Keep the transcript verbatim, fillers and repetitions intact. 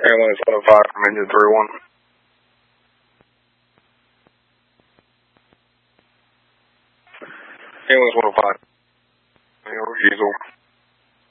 Ambulance one oh five from engine three one. Ambulance one oh five. Diesel.